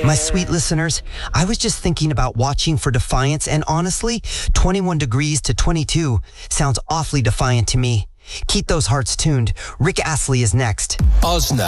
My sweet listeners, I was just thinking about watching for defiance, and honestly, 21 degrees to 22 sounds awfully defiant to me. Keep those hearts tuned. Rick Astley is next. Ozna.